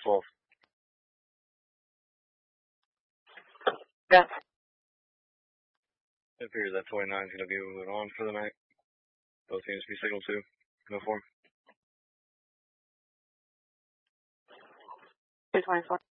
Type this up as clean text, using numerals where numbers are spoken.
12. Yeah. It appears that 29 is going to be moving on for the night. Both teams be signal 2. Go for 'em. 224.